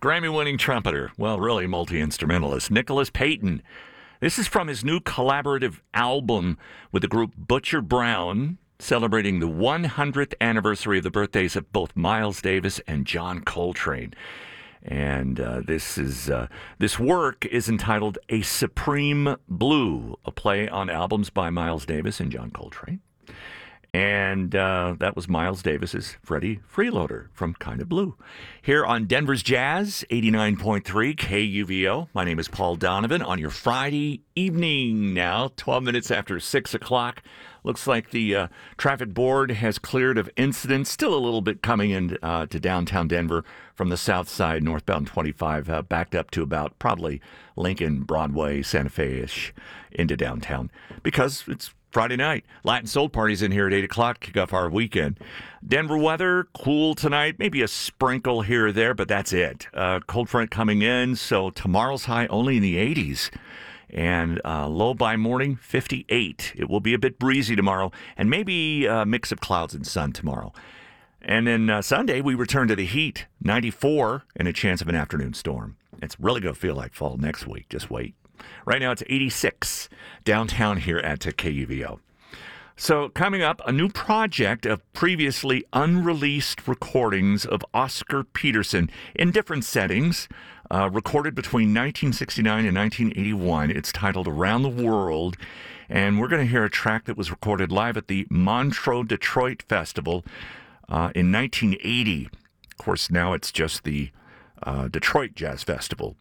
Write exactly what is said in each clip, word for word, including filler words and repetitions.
Grammy-winning trumpeter, well, really multi-instrumentalist, Nicholas Payton. This is from his new collaborative album with the group Butcher Brown, celebrating the one hundredth anniversary of the birthdays of both Miles Davis and John Coltrane. And uh, this is uh, this work is entitled A Supreme Blue, a play on albums by Miles Davis and John Coltrane. And uh, that was Miles Davis's Freddie Freeloader from Kinda Blue. Here on Denver's Jazz, eighty-nine point three K U V O. My name is Paul Donovan on your Friday evening now, twelve minutes after six o'clock. Looks like the uh, traffic board has cleared of incidents. Still a little bit coming in uh, to downtown Denver from the south side, northbound twenty-five, uh, backed up to about probably Lincoln, Broadway, Santa Fe-ish into downtown because it's Friday night. Latin Soul Party's in here at eight o'clock, kick off our weekend. Denver weather, cool tonight, maybe a sprinkle here or there, but that's it. Uh, cold front coming in, so tomorrow's high only in the eighties. And uh, low by morning, fifty-eight. It will be a bit breezy tomorrow, and maybe a mix of clouds and sun tomorrow. And then uh, Sunday, we return to the heat, ninety-four, and a chance of an afternoon storm. It's really going to feel like fall next week. Just wait. Right now, it's eighty-six downtown here at K U V O. So coming up, a new project of previously unreleased recordings of Oscar Peterson in different settings, uh, recorded between nineteen sixty-nine and nineteen eighty-one. It's titled Around the World, and we're going to hear a track that was recorded live at the Montreux Detroit Festival uh, in nineteen eighty. Of course, now it's just the uh, Detroit Jazz Festival.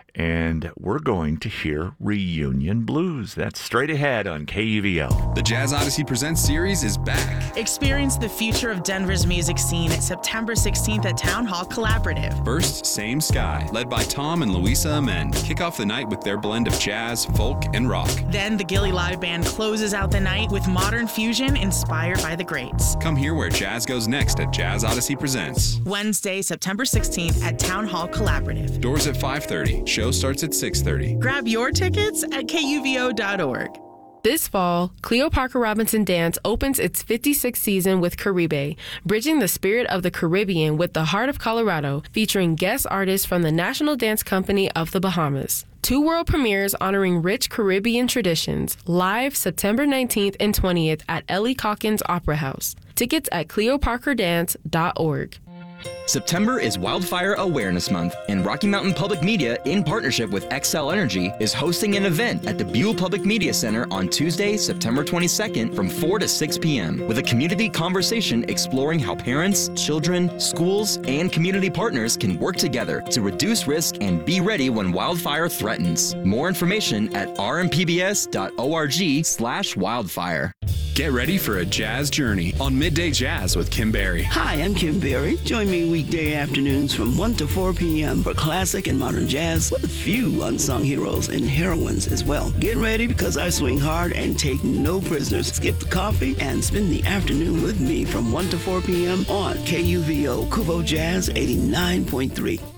And we're going to hear Reunion Blues. That's straight ahead on K U V O. The Jazz Odyssey Presents series is back. Experience the future of Denver's music scene at September sixteenth at Town Hall Collaborative. First, Same Sky, led by Tom and Louisa Amend, kick off the night with their blend of jazz, folk, and rock. Then the Gilly Live Band closes out the night with modern fusion inspired by the greats. Come hear where jazz goes next at Jazz Odyssey Presents. Wednesday, September sixteenth at Town Hall Collaborative. Doors at five thirty. Show starts at six thirty. Grab your tickets at K U V O dot org. This fall, Cleo Parker Robinson Dance opens its fifty-sixth season with Caribe, bridging the spirit of the Caribbean with the heart of Colorado, featuring guest artists from the National Dance Company of the Bahamas. Two world premieres honoring rich Caribbean traditions, live September nineteenth and twentieth at Ellie Calkins Opera House. Tickets at cleo parker dance dot org. September is Wildfire Awareness Month, and Rocky Mountain Public Media, in partnership with Xcel Energy, is hosting an event at the Buell Public Media Center on Tuesday, September twenty-second from four to six p.m. with a community conversation exploring how parents, children, schools, and community partners can work together to reduce risk and be ready when wildfire threatens. More information at r m p b s dot org slash wildfire. Get ready for a jazz journey on Midday Jazz with Kim Berry. Hi, I'm Kim Berry. Join me weekday afternoons from one to four p.m. for classic and modern jazz with a few unsung heroes and heroines as well. Get ready because I swing hard and take no prisoners. Skip the coffee and spend the afternoon with me from one to four p.m. on K U V O Kubo Jazz eighty-nine point three.